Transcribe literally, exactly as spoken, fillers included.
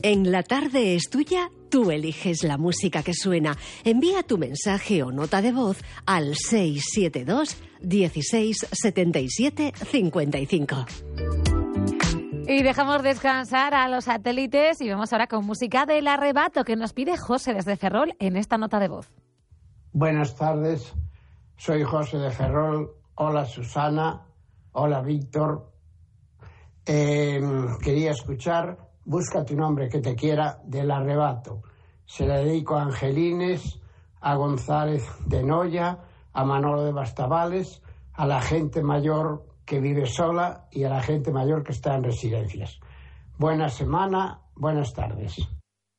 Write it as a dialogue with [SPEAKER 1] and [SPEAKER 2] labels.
[SPEAKER 1] En La Tarde es Tuya, tú eliges la música que suena. Envía tu mensaje o nota de voz al seis siete dos, dieciséis, setenta y siete, cincuenta y cinco.
[SPEAKER 2] Y dejamos descansar a los satélites y vamos ahora con música del arrebato que nos pide José desde Ferrol en esta nota de voz.
[SPEAKER 3] Buenas tardes, soy José de Ferrol. Hola Susana, hola Víctor. Eh, quería escuchar Busca tu nombre que te quiera del arrebato. Se la dedico a Angelines, a González de Noya, a Manolo de Bastavales, a la gente mayor que vive sola y a la gente mayor que está en residencias. Buena semana, buenas tardes.